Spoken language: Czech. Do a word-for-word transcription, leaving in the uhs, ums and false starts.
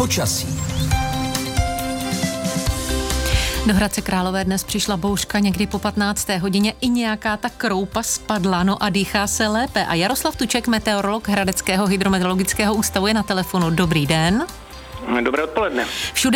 Počasí. Do Hradce Králové dnes přišla bouřka někdy po patnácté hodině, i nějaká ta kroupa spadla, no a dýchá se lépe. A Jaroslav Tuček, meteorolog Hradeckého hydrometeorologického ústavu, je na telefonu. Dobrý den. Dobré odpoledne. Všude